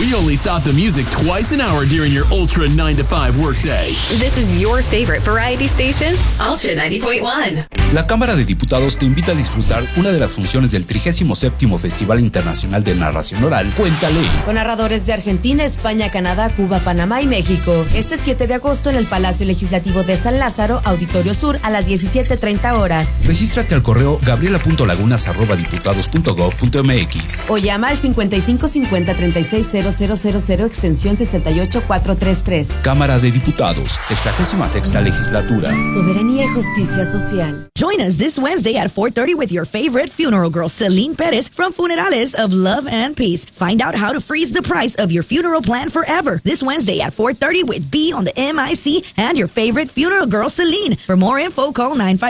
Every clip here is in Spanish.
We only stop the music twice an hour during your Ultra 9 to 5 workday. This is your favorite variety station, Ultra 90.1. La Cámara de Diputados te invita a disfrutar una de las funciones del 37º Festival Internacional de Narración Oral, Cuéntale. Con narradores de Argentina, España, Canadá, Cuba, Panamá y México. Este 7 de agosto en el Palacio Legislativo de San Lázaro, Auditorio Sur, a las 17:30 horas. Regístrate al correo gabriela.lagunas@diputados.gov.mx o llama al 55 50 36 000 extensión 68433. Cámara de Diputados, 66ª Legislatura. Soberanía y justicia social. Join us this Wednesday at 4:30 with your favorite funeral girl, Celine Perez from Funerales of Love and Peace. Find out how to freeze the price of your funeral plan forever. This Wednesday at 4:30 with B on the MIC and your favorite funeral girl, Celine. For more info, call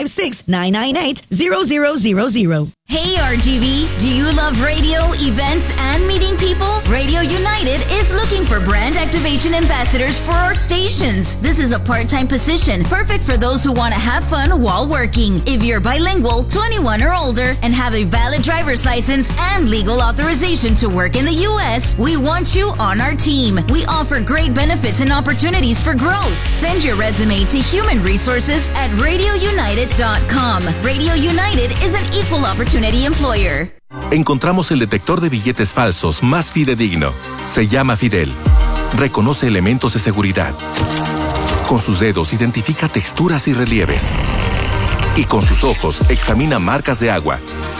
956-998-0000. Hey RGV, do you love radio, events, and meeting people? Radio United is looking for brand activation ambassadors for our stations. This is a part-time position, perfect for those who want to have fun while working. If you're bilingual, 21 or older, and have a valid driver's license and legal authorization to work in the U.S., we want you on our team. We offer great benefits and opportunities for growth. Send your resume to Human Resources at radiounited.com. Radio United is an equal opportunity employer. Encontramos el detector de billetes falsos más fidedigno. Se llama Fidel. Reconoce elementos de seguridad. Con sus dedos identifica texturas y relieves. Y con sus ojos examina marcas de agua,